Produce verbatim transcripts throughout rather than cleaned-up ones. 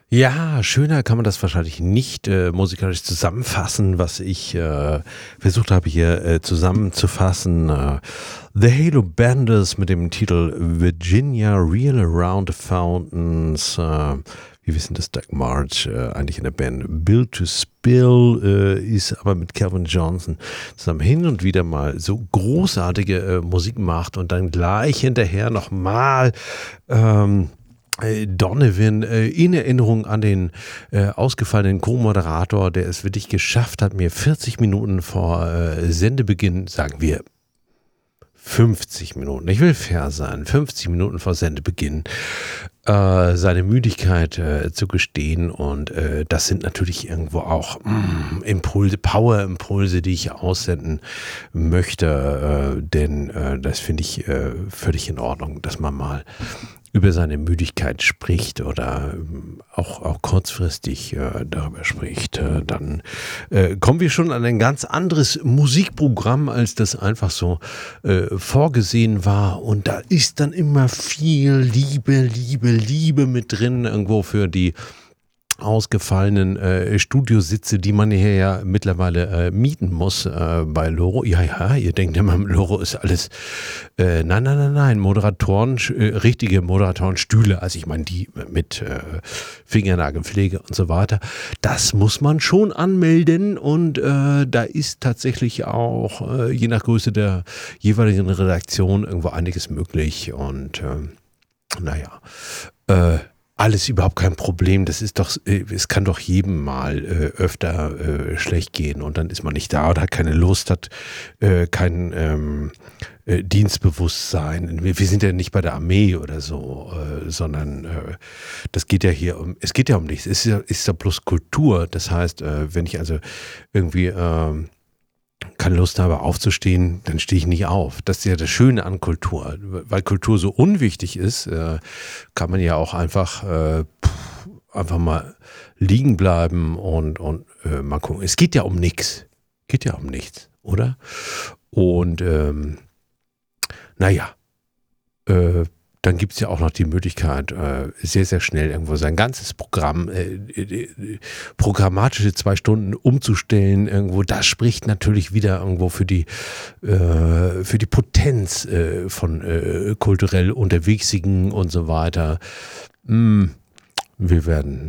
Ja, schöner kann man das wahrscheinlich nicht äh, musikalisch zusammenfassen, was ich äh, versucht habe hier äh, zusammenzufassen. Äh, The Halo Bandits mit dem Titel Virginia Real Around the Fountains. Äh, wir wissen, dass Doug March äh, eigentlich in der Band Built to Spill äh, ist, aber mit Calvin Johnson zusammen hin und wieder mal so großartige äh, Musik macht und dann gleich hinterher nochmal ähm, Donovan äh, in Erinnerung an den äh, ausgefallenen Co-Moderator, der es wirklich geschafft hat, mir vierzig Minuten vor äh, Sendebeginn, sagen wir fünfzig Minuten, ich will fair sein, fünfzig Minuten vor Sendebeginn, äh, seine Müdigkeit äh, zu gestehen, und äh, das sind natürlich irgendwo auch mm, Impulse, Power-Impulse, die ich aussenden möchte, äh, denn äh, das finde ich äh, völlig in Ordnung, dass man mal über seine Müdigkeit spricht oder ähm, auch, auch kurzfristig äh, darüber spricht, äh, dann äh, kommen wir schon an ein ganz anderes Musikprogramm, als das einfach so äh, vorgesehen war. Und da ist dann immer viel Liebe, Liebe, Liebe mit drin, irgendwo für die ausgefallenen äh, Studiositze, die man hier ja mittlerweile äh, mieten muss äh, bei Loro. Ja, ja, ihr denkt immer, Loro ist alles. Äh, nein, nein, nein, nein. Moderatoren, äh, richtige Moderatorenstühle, also ich meine die mit äh, Fingernagelpflege und so weiter. Das muss man schon anmelden, und äh, da ist tatsächlich auch äh, je nach Größe der jeweiligen Redaktion irgendwo einiges möglich, und äh, naja, äh, alles überhaupt kein Problem. Das ist doch, es kann doch jedem mal äh, öfter äh, schlecht gehen, und dann ist man nicht da oder hat keine Lust, hat äh, kein ähm, äh, Dienstbewusstsein. Wir, wir sind ja nicht bei der Armee oder so, äh, sondern äh, das geht ja hier um, es geht ja um nichts. Es ist ja, ist ja bloß Kultur. Das heißt, äh, wenn ich also irgendwie äh, keine Lust habe aufzustehen, dann stehe ich nicht auf. Das ist ja das Schöne an Kultur. Weil Kultur so unwichtig ist, äh, kann man ja auch einfach, äh, pff, einfach mal liegen bleiben und, und äh, mal gucken. Es geht ja um nichts. Geht ja um nichts, oder? Und ähm, naja, äh, dann gibt es ja auch noch die Möglichkeit, äh, sehr, sehr schnell irgendwo sein ganzes Programm, äh, äh, programmatische zwei Stunden umzustellen irgendwo. Das spricht natürlich wieder irgendwo für die, äh, für die Potenz äh, von äh, kulturell Unterwegsigen und so weiter. Mm, wir werden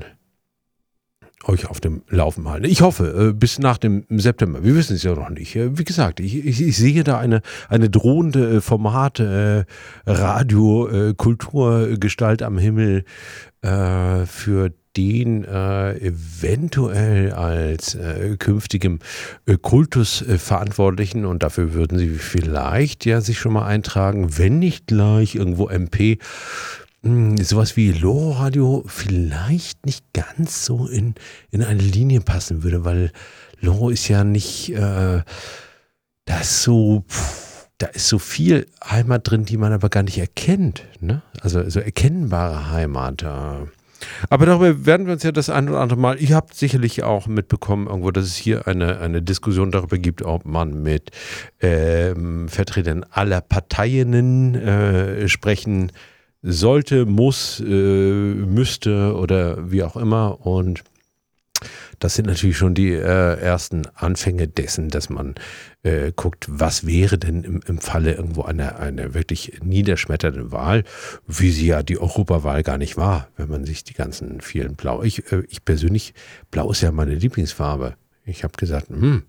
euch auf dem Laufen halten. Ich hoffe, bis nach dem September. Wir wissen es ja noch nicht. Wie gesagt, ich, ich, ich sehe da eine, eine drohende Format, äh, Radio, äh, Kulturgestalt am Himmel, äh, für den äh, eventuell als äh, künftigem äh, Kultusverantwortlichen, und dafür würden sie vielleicht ja sich schon mal eintragen, wenn nicht gleich irgendwo M P, sowas wie Loro-Radio vielleicht nicht ganz so in, in eine Linie passen würde, weil Loro ist ja nicht, äh, da ist so, pff, da ist so viel Heimat drin, die man aber gar nicht erkennt, ne? Also so erkennbare Heimat. Äh. Aber darüber werden wir uns ja das ein oder andere Mal, ihr habt sicherlich auch mitbekommen irgendwo, dass es hier eine, eine Diskussion darüber gibt, ob man mit ähm, Vertretern aller Parteien äh, sprechen sollte, muss, äh, müsste oder wie auch immer. Und das sind natürlich schon die äh, ersten Anfänge dessen, dass man äh, guckt, was wäre denn im, im Falle irgendwo einer eine wirklich niederschmetternden Wahl, wie sie ja die Europawahl gar nicht war, wenn man sich die ganzen vielen Blau... Ich, äh, ich persönlich, Blau ist ja meine Lieblingsfarbe. Ich habe gesagt, hm,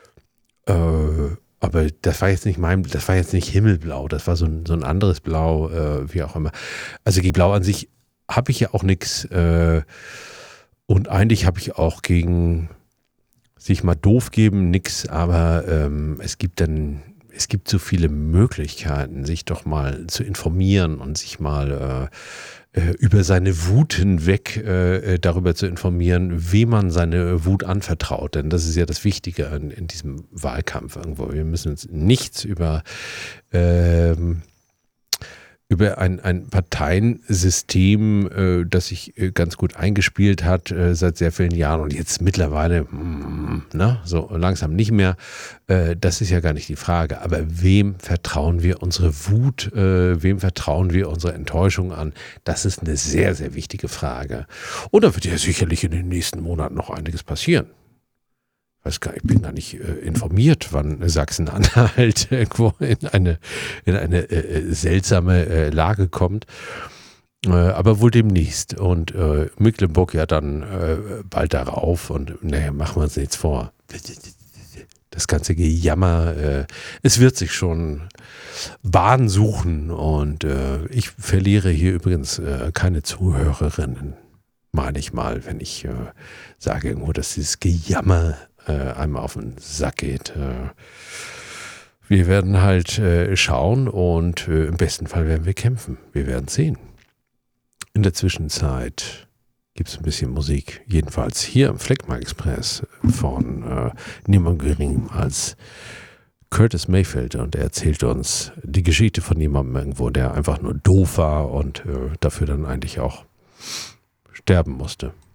äh, aber das war jetzt nicht mein, das war jetzt nicht Himmelblau, das war so ein, so ein anderes Blau, äh, wie auch immer. Also gegen Blau an sich habe ich ja auch nichts, äh, und eigentlich habe ich auch gegen sich mal doof geben nichts, aber ähm, es gibt dann, es gibt so viele Möglichkeiten, sich doch mal zu informieren und sich mal äh, äh, über seine Wut hinweg äh, darüber zu informieren, wem man seine Wut anvertraut. Denn das ist ja das Wichtige in, in diesem Wahlkampf irgendwo. Wir müssen uns nichts über ähm, über ein, ein Parteiensystem, äh, das sich äh, ganz gut eingespielt hat äh, seit sehr vielen Jahren und jetzt mittlerweile mm, na, so langsam nicht mehr. Äh, das ist ja gar nicht die Frage. Aber wem vertrauen wir unsere Wut, äh, wem vertrauen wir unsere Enttäuschung an? Das ist eine sehr, sehr wichtige Frage. Und da wird ja sicherlich in den nächsten Monaten noch einiges passieren. Ich bin gar nicht äh, informiert, wann Sachsen-Anhalt irgendwo in eine, in eine äh, seltsame äh, Lage kommt. Äh, aber wohl demnächst. Und äh, Mecklenburg ja dann äh, bald darauf. Und naja, machen wir uns nichts vor. Das ganze Gejammer, äh, es wird sich schon Bahn suchen. Und äh, ich verliere hier übrigens äh, keine Zuhörerinnen, meine ich mal, wenn ich äh, sage irgendwo, dass dieses Gejammer einmal auf den Sack geht. Wir werden halt schauen und im besten Fall werden wir kämpfen. Wir werden sehen. In der Zwischenzeit gibt es ein bisschen Musik. Jedenfalls hier im Phlegma Express von äh, niemand geringem als Curtis Mayfield. Und er erzählt uns die Geschichte von jemandem irgendwo, der einfach nur doof war und äh, dafür dann eigentlich auch sterben musste.